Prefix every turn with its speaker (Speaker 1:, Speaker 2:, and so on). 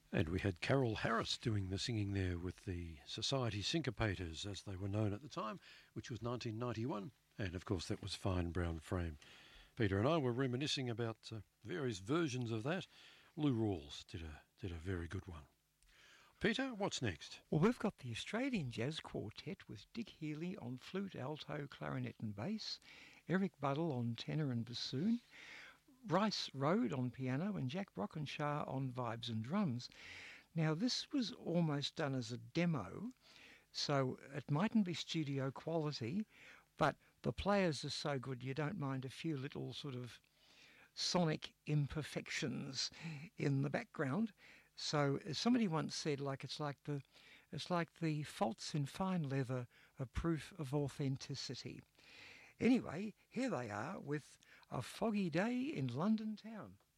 Speaker 1: And we had Carol Harris doing the singing there with the Society Syncopators, as they were known at the time, which was 1991. And, of course, that was Fine Brown Frame. Peter and I were reminiscing about various versions of that. Lou Rawls did a very good one. Peter, what's next?
Speaker 2: Well, we've got the Australian Jazz Quartet with Dick Healy on flute, alto, clarinet and bass, Eric Buddle on tenor and bassoon, Bryce Road on piano and Jack Brockenshaw on vibes and drums. Now, this was almost done as a demo, so it mightn't be studio quality, but the players are so good you don't mind a few little sort of sonic imperfections in the background. So as somebody once said, it's like the faults in fine leather are proof of authenticity. Anyway, here they are with A Foggy Day in London Town.